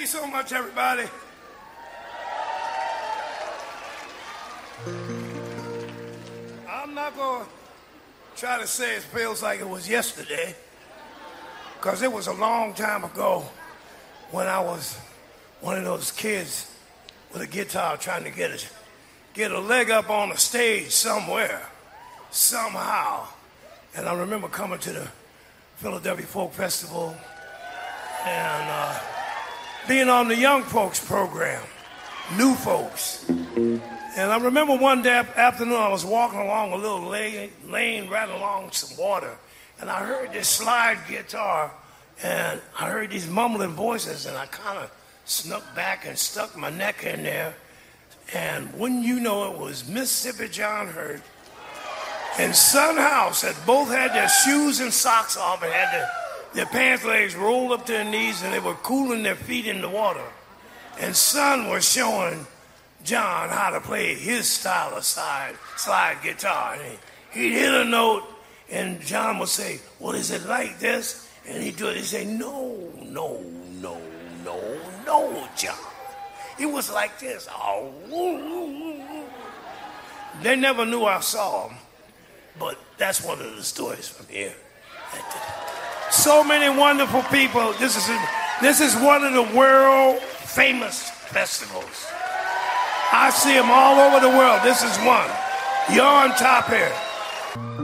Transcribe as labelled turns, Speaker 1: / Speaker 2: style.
Speaker 1: you so much, everybody. I'm not going to try to say it feels like it was yesterday, because it was a long time ago when I was one of those kids with a guitar trying to get a leg up on the stage somewhere, somehow. And I remember coming to the Philadelphia Folk Festival and being on the young folks program, new folks. And I remember one day afternoon I was walking along a little lane right along some water, and I heard this slide guitar, and I heard these mumbling voices, and I kind of snuck back and stuck my neck in there, and wouldn't you know it was Mississippi John Hurt and Son House that both had their shoes and socks off and had their pants legs rolled up to their knees, and they were cooling their feet in the water. And Son was showing John how to play his style of slide guitar. And he'd hit a note, and John would say, "Well, is it like this?" And he'd do it. He'd say, "No, no, no, no, no, John. It was like this." Oh. They never knew I saw him, but that's one of the stories from here. So many wonderful people. This is one of the world famous festivals. I see them all over the world. This is one. You're on top here.